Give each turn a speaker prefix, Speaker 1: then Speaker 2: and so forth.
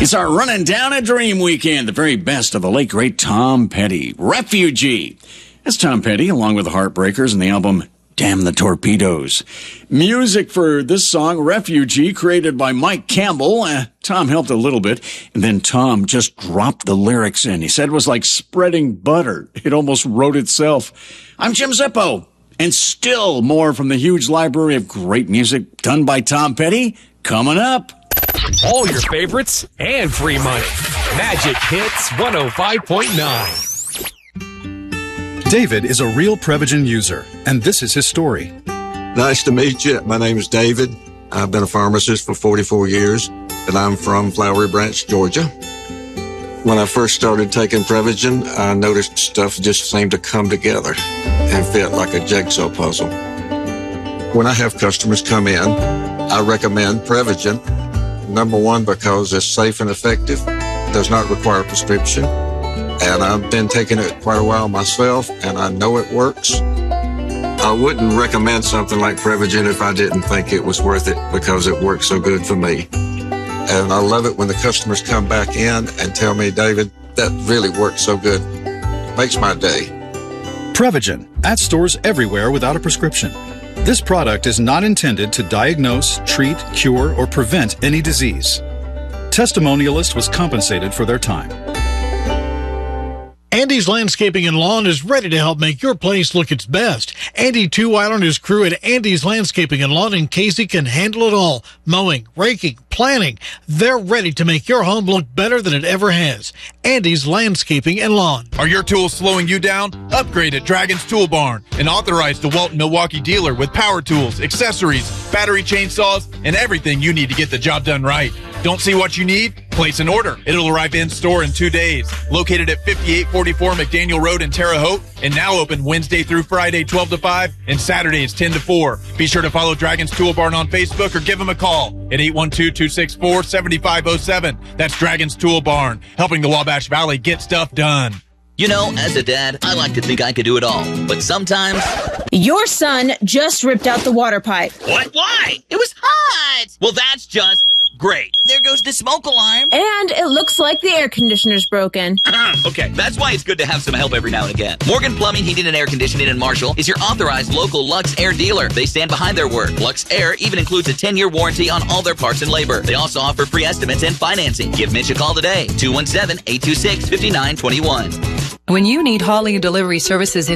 Speaker 1: It's our Running Down a Dream weekend, the very best of the late, great Tom Petty. Refugee. That's Tom Petty, along with the Heartbreakers and the album Damn the Torpedoes. Music for this song, Refugee, created by Mike Campbell. Tom helped a little bit, and then Tom just dropped the lyrics in. He said it was like spreading butter. It almost wrote itself. I'm Jim Zippo, and still more from the huge library of great music done by Tom Petty coming up.
Speaker 2: All your favorites and free money. Magic Hits 105.9.
Speaker 3: David is a real Prevagen user, and this is his story.
Speaker 4: Nice to meet you. My name is David. I've been a pharmacist for 44 years, and I'm from Flowery Branch, Georgia. When I first started taking Prevagen, I noticed stuff just seemed to come together and fit like a jigsaw puzzle. When I have customers come in, I recommend Prevagen. Number one, because it's safe and effective, does not require a prescription, and I've been taking it quite a while myself, and I know it works. I wouldn't recommend something like Prevagen if I didn't think it was worth it, because it works so good for me. And I love it when the customers come back in and tell me, David, that really works so good. It makes my day.
Speaker 3: Prevagen, at stores everywhere without a prescription. This product is not intended to diagnose, treat, cure, or prevent any disease. Testimonialist was compensated for their time.
Speaker 5: Andy's Landscaping and Lawn is ready to help make your place look its best. Andy Two-Isle and his crew at Andy's Landscaping and Lawn in Casey can handle it all. Mowing, raking, planting. They're ready to make your home look better than it ever has. Andy's Landscaping and Lawn.
Speaker 6: Are your tools slowing you down? Upgrade at Dragon's Tool Barn, an authorized DeWalt Milwaukee dealer with power tools, accessories, battery chainsaws, and everything you need to get the job done right. Don't see what you need? Place an order. It'll arrive in store in 2 days. Located at 5844 McDaniel Road in Terre Haute, and now open Wednesday through Friday 12 to 5 and Saturdays 10 to 4. Be sure to follow Dragon's Tool Barn on Facebook or give them a call at 812-264-7507. That's Dragon's Tool Barn, helping the Wabash Valley get stuff done.
Speaker 7: You know, as a dad, I like to think I could do it all, but sometimes...
Speaker 8: Your son just ripped out the water pipe.
Speaker 7: What? Why? It was hot! Well, that's just... great. There goes the smoke alarm.
Speaker 8: And it looks like the air conditioner's broken.
Speaker 7: Okay, that's why it's good to have some help every now and again. Morgan Plumbing, Heating, and Air Conditioning in Marshall is your authorized local Lux Air dealer. They stand behind their word. Lux Air even includes a 10-year warranty on all their parts and labor. They also offer free estimates and financing. Give Mitch a call today, 217-826-5921.
Speaker 9: When you need hauling and delivery services in